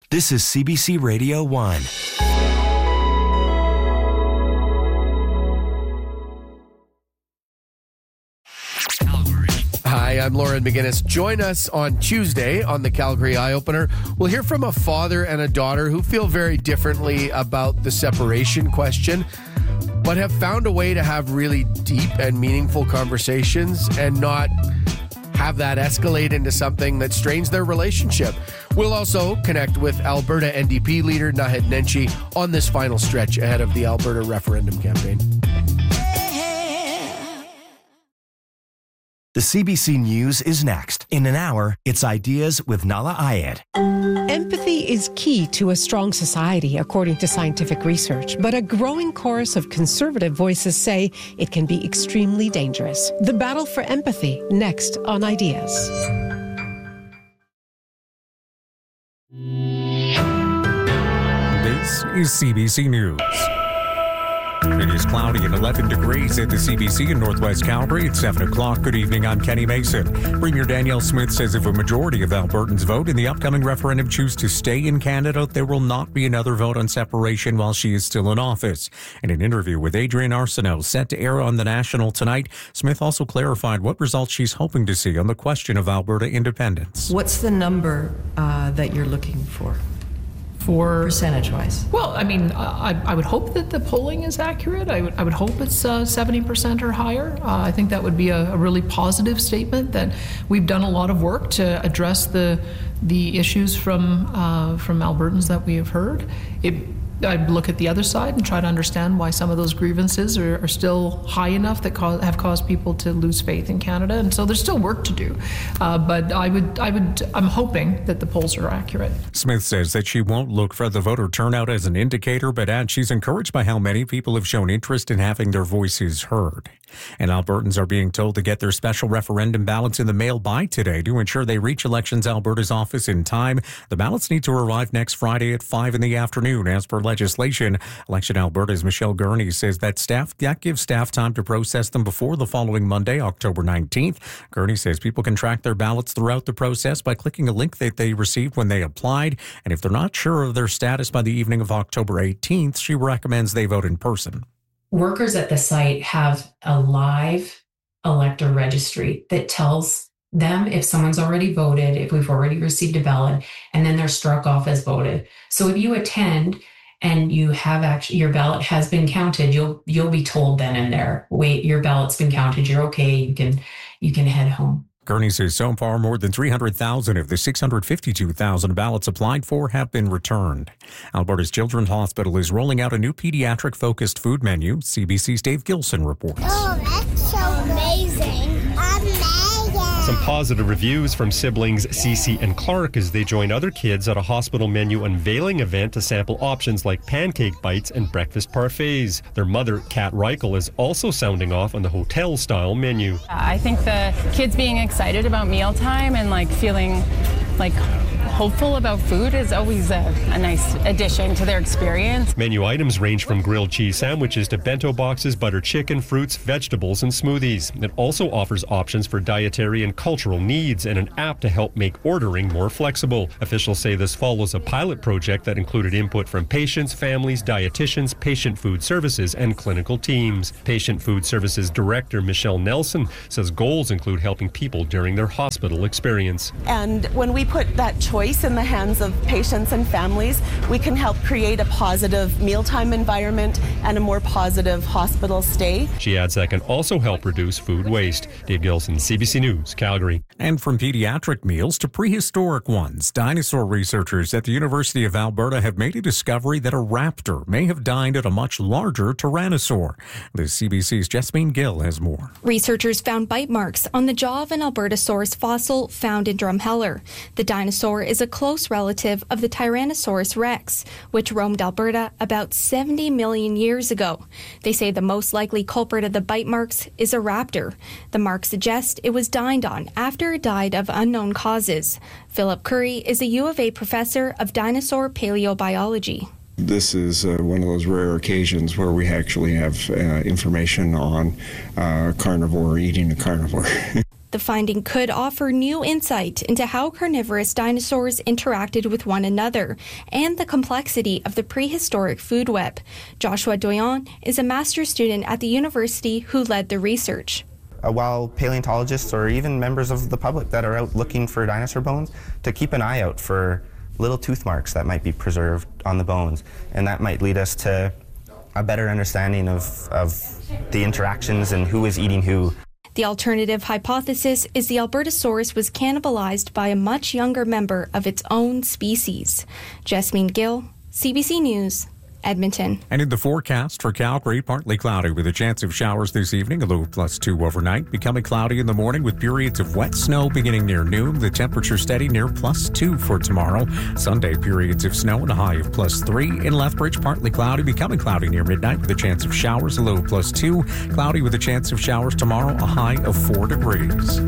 This is CBC Radio 1. Hi, I'm Lauren McGinnis. Join us on Tuesday on the Calgary Eye Opener. We'll hear from a father and a daughter who feel very differently about the separation question, but have found a way to have really deep and meaningful conversations and not have that escalate into something that strains their relationship. We'll also connect with Alberta NDP leader Naheed Nenshi on this final stretch ahead of the Alberta referendum campaign. The CBC News is next. In an hour, it's Ideas with Nahlah Ayed. Empathy is key to a strong society, according to scientific research. But a growing chorus of conservative voices say it can be extremely dangerous. The battle for empathy, next on Ideas. This is CBC News. It is cloudy and 11 degrees at the CBC in Northwest Calgary at 7 o'clock. Good evening, I'm Kenny Mason. Premier Danielle Smith says if a majority of Albertans vote in the upcoming referendum choose to stay in Canada, there will not be another vote on separation while she is still in office. In an interview with Adrienne Arsenault set to air on The National tonight, Smith also clarified what results she's hoping to see on the question of Alberta independence. What's the number that you're looking for? For percentage-wise? Well, I mean, I would hope that the polling is accurate. I would hope it's 70% or higher. I think that would be a really positive statement that we've done a lot of work to address the issues from Albertans that we have heard. I'd look at the other side and try to understand why some of those grievances are still high enough that have caused people to lose faith in Canada. And so there's still work to do. But I'm hoping that the polls are accurate. Smith says that she won't look for the voter turnout as an indicator, but adds she's encouraged by how many people have shown interest in having their voices heard. And Albertans are being told to get their special referendum ballots in the mail by today to ensure they reach Elections Alberta's office in time. The ballots need to arrive next Friday at 5 in the afternoon, as per legislation. Election Alberta's Michelle Gurney says that gives staff time to process them before the following Monday, October 19th. Gurney says people can track their ballots throughout the process by clicking a link that they received when they applied. And if they're not sure of their status by the evening of October 18th, she recommends they vote in person. Workers at the site have a live elector registry that tells them if someone's already voted, if we've already received a ballot, and then they're struck off as voted. So if you attend and you have your ballot has been counted, you'll be told then and there, wait, your ballot's been counted, you're okay, you can head home. Gurney says so far more than 300,000 of the 652,000 ballots applied for have been returned. Alberta's Children's Hospital is rolling out a new pediatric-focused food menu. CBC's Dave Gilson reports. Oh, that's so amazing. Some positive reviews from siblings Cece and Clark as they join other kids at a hospital menu unveiling event to sample options like pancake bites and breakfast parfaits. Their mother, Kat Reichel, is also sounding off on the hotel-style menu. I think the kids being excited about mealtime and feeling hopeful about food is always a nice addition to their experience. Menu items range from grilled cheese sandwiches to bento boxes, butter chicken, fruits, vegetables, and smoothies. It also offers options for dietary and cultural needs and an app to help make ordering more flexible. Officials say this follows a pilot project that included input from patients, families, dietitians, patient food services, and clinical teams. Patient food services director Michelle Nelson says goals include helping people during their hospital experience. And when we put that choice in the hands of patients and families, we can help create a positive mealtime environment and a more positive hospital stay. She adds that can also help reduce food waste. Dave Gilson, CBC News, Calgary. And from pediatric meals to prehistoric ones, dinosaur researchers at the University of Alberta have made a discovery that a raptor may have died at a much larger tyrannosaur. The CBC's Jasmine Gill has more. Researchers found bite marks on the jaw of an Albertosaurus fossil found in Drumheller. The dinosaur is a close relative of the Tyrannosaurus rex, which roamed Alberta about 70 million years ago. They say the most likely culprit of the bite marks is a raptor. The marks suggest it was dined on after it died of unknown causes. Philip Curry is a U of A professor of dinosaur paleobiology. This is one of those rare occasions where we actually have information on a carnivore eating a carnivore. The finding could offer new insight into how carnivorous dinosaurs interacted with one another and the complexity of the prehistoric food web. Joshua Doyon is a master's student at the university who led the research. While paleontologists or even members of the public that are out looking for dinosaur bones, to keep an eye out for little tooth marks that might be preserved on the bones, and that might lead us to a better understanding of the interactions and who is eating who. The alternative hypothesis is the Albertosaurus was cannibalized by a much younger member of its own species. Jasmine Gill, CBC News, Edmonton. And in the forecast for Calgary, partly cloudy with a chance of showers this evening, a low of +2 overnight, becoming cloudy in the morning with periods of wet snow beginning near noon. The temperature steady near +2 for tomorrow. Sunday, periods of snow and a high of +3. In Lethbridge, partly cloudy, becoming cloudy near midnight with a chance of showers, a low of +2. Cloudy with a chance of showers tomorrow, a high of 4 degrees.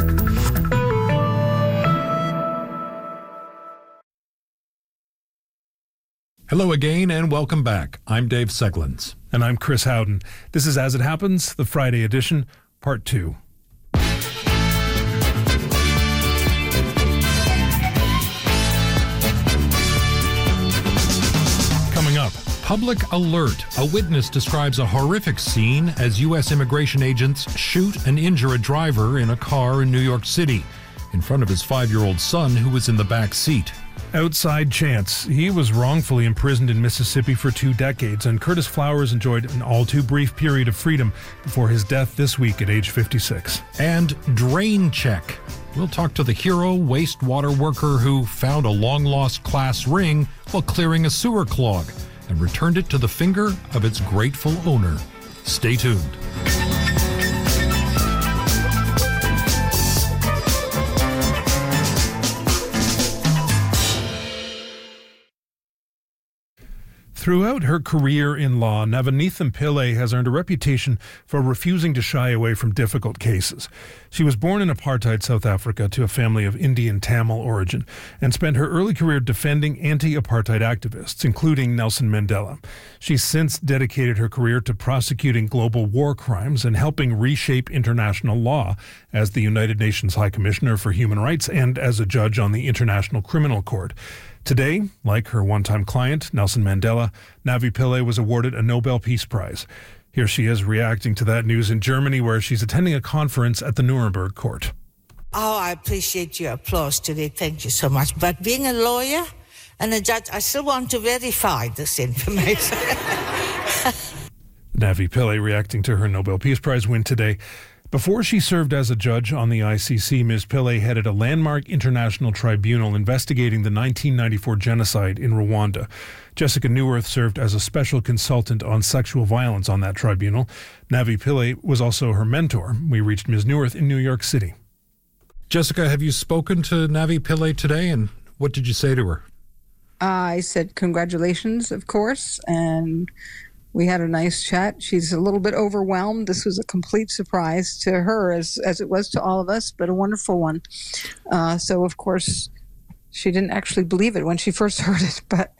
Hello again and welcome back. I'm Dave Seglins. And I'm Chris Howden. This is As It Happens, the Friday edition, Part 2. Coming up, public alert. A witness describes a horrific scene as U.S. immigration agents shoot and injure a driver in a car in New York City in front of his 5-year-old son who was in the back seat. Outside chance. He was wrongfully imprisoned in Mississippi for 2 decades, and Curtis Flowers enjoyed an all-too-brief period of freedom before his death this week at age 56. And drain check. We'll talk to the hero wastewater worker who found a long-lost class ring while clearing a sewer clog and returned it to the finger of its grateful owner. Stay tuned. Throughout her career in law, Navanithan Pillay has earned a reputation for refusing to shy away from difficult cases. She was born in apartheid South Africa to a family of Indian Tamil origin and spent her early career defending anti-apartheid activists, including Nelson Mandela. She's since dedicated her career to prosecuting global war crimes and helping reshape international law as the United Nations High Commissioner for Human Rights and as a judge on the International Criminal Court. Today, like her one-time client, Nelson Mandela, Navi Pillay was awarded a Nobel Peace Prize. Here she is reacting to that news in Germany, where she's attending a conference at the Nuremberg court. Oh, I appreciate your applause today. Thank you so much. But being a lawyer and a judge, I still want to verify this information. Navi Pillay reacting to her Nobel Peace Prize win today. Before she served as a judge on the ICC, Ms. Pillay headed a landmark international tribunal investigating the 1994 genocide in Rwanda. Jessica Neuwirth served as a special consultant on sexual violence on that tribunal. Navi Pillay was also her mentor. We reached Ms. Neuwirth in New York City. Jessica, have you spoken to Navi Pillay today, and what did you say to her? I said congratulations, of course, and we had a nice chat. She's a little bit overwhelmed. This was a complete surprise to her as it was to all of us, but a wonderful one. So, of course, she didn't actually believe it when she first heard it, but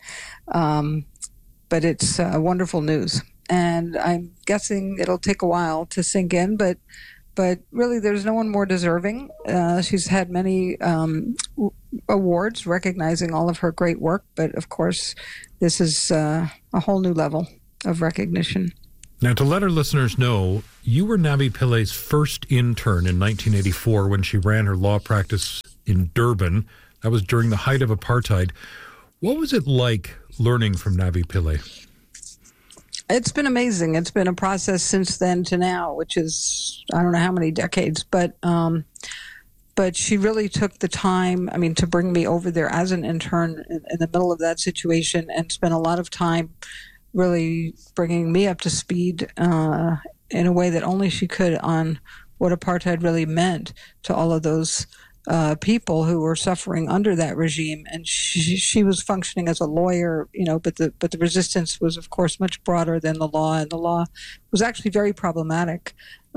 it's wonderful news. And I'm guessing it'll take a while to sink in, but really there's no one more deserving. She's had many awards recognizing all of her great work, but of course this is a whole new level of recognition. Now, to let our listeners know, you were Navi Pillay's first intern in 1984 when she ran her law practice in Durban. That was during the height of apartheid. What was it like learning from Navi Pillay? It's been amazing. It's been a process since then to now, which is, I don't know how many decades, but she really took the time, to bring me over there as an intern in the middle of that situation and spent a lot of time really bringing me up to speed in a way that only she could on what apartheid really meant to all of those people who were suffering under that regime. And she was functioning as a lawyer, but the resistance was, of course, much broader than the law, and the law was actually very problematic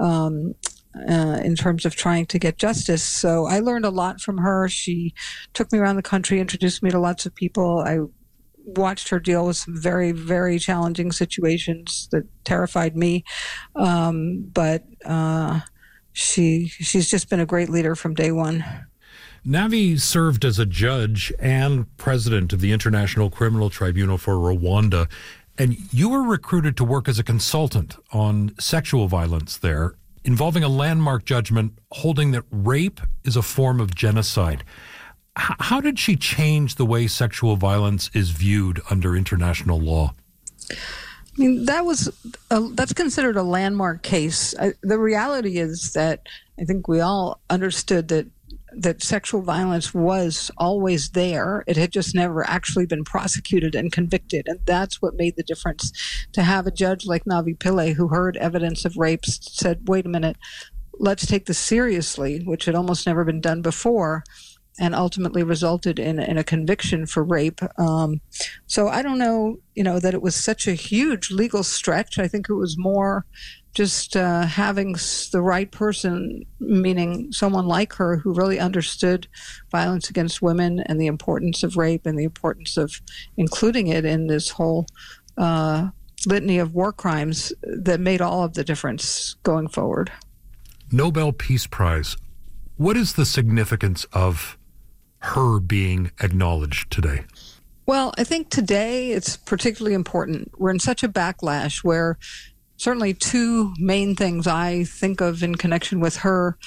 in terms of trying to get justice. So I learned a lot from her. She took me around the country, introduced me to lots of people. I watched her deal with some very, very challenging situations that terrified me. But she's just been a great leader from day one. Navi served as a judge and president of the International Criminal Tribunal for Rwanda, and you were recruited to work as a consultant on sexual violence there, involving a landmark judgment holding that rape is a form of genocide. How did she change the way sexual violence is viewed under international law? I mean, that's considered a landmark case. The reality is that I think we all understood that sexual violence was always there. It had just never actually been prosecuted and convicted. And that's what made the difference. To have a judge like Navi Pillay, who heard evidence of rapes, said, wait a minute, let's take this seriously, which had almost never been done before, and ultimately resulted in a conviction for rape. So I don't know, that it was such a huge legal stretch. I think it was more just having the right person, meaning someone like her who really understood violence against women and the importance of rape and the importance of including it in this whole litany of war crimes, that made all of the difference going forward. Nobel Peace Prize. What is the significance of her being acknowledged today? Well, I think today it's particularly important. We're in such a backlash where certainly two main things I think of in connection with her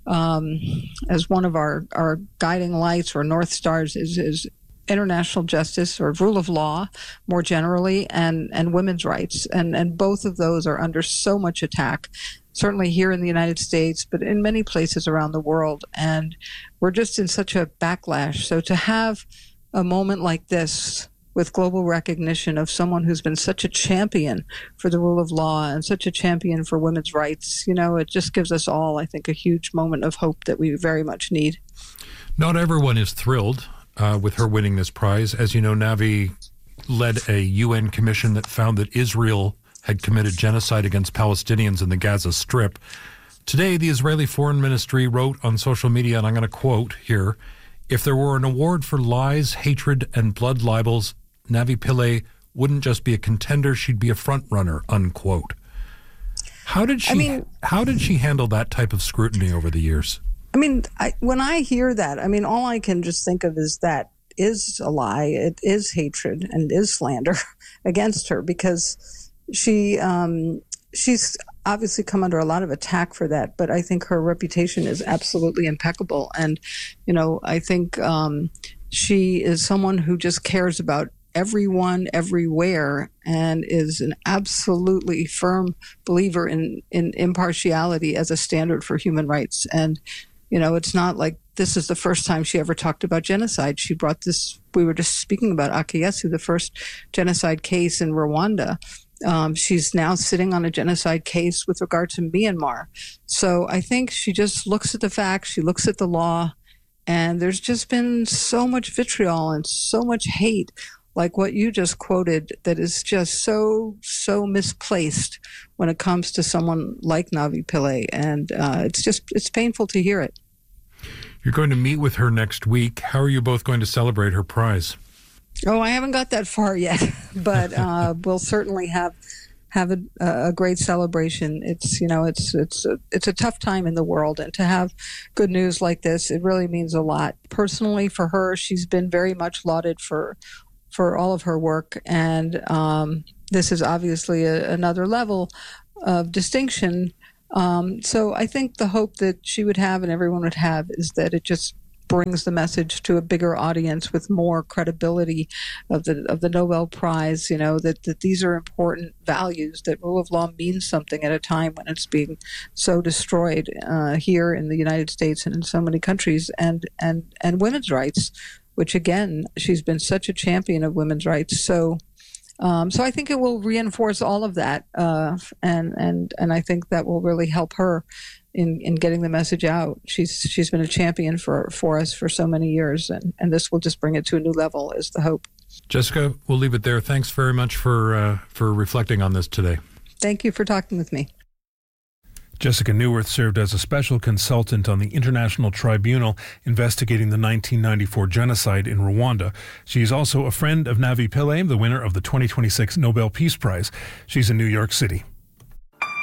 as one of our guiding lights or North Stars is international justice or rule of law more generally, and women's rights. And both of those are under so much attack, certainly here in the United States, but in many places around the world. And we're just in such a backlash. So to have a moment like this with global recognition of someone who's been such a champion for the rule of law and such a champion for women's rights, it just gives us all, I think, a huge moment of hope that we very much need. Not everyone is thrilled with her winning this prize. As you know, Navi led a UN commission that found that Israel had committed genocide against Palestinians in the Gaza Strip. Today, the Israeli Foreign Ministry wrote on social media, and I'm going to quote here, "If there were an award for lies, hatred, and blood libels, Navi Pillay wouldn't just be a contender, she'd be a front runner," unquote. How did she handle that type of scrutiny over the years? When I hear that, all I can just think of is that is a lie. It is hatred and is slander against her, because she's obviously come under a lot of attack for that. But I think her reputation is absolutely impeccable. And, I think she is someone who just cares about everyone, everywhere, and is an absolutely firm believer in impartiality as a standard for human rights. And, it's not like this is the first time she ever talked about genocide. She brought this, we were just speaking about Akayesu, the first genocide case in Rwanda. She's now sitting on a genocide case with regard to Myanmar. So I think she just looks at the facts, she looks at the law, and there's just been so much vitriol and so much hate, like what you just quoted, that is just so misplaced when it comes to someone like Navi Pillay. And it's painful to hear it. You're going to meet with her next week. How are you both going to celebrate her prize? Oh, I haven't got that far yet, but we'll certainly have a great celebration. It's a tough time in the world, and to have good news like this, it really means a lot. Personally, for her, she's been very much lauded for all of her work, and this is obviously another level of distinction. So I think the hope that she would have and everyone would have is that it just brings the message to a bigger audience with more credibility of the Nobel Prize, that these are important values, that rule of law means something at a time when it's being so destroyed here in the United States and in so many countries, and women's rights, which again, she's been such a champion of women's rights. So I think it will reinforce all of that, and I think that will really help her in getting the message out. She's been a champion for us for so many years, and this will just bring it to a new level, is the hope. Jessica, we'll leave it there. Thanks very much for reflecting on this today. Thank you for talking with me. Jessica Neuwirth served as a special consultant on the International Tribunal investigating the 1994 genocide in Rwanda. She's also a friend of Navi Pillay, the winner of the 2026 Nobel Peace Prize. She's in New York City.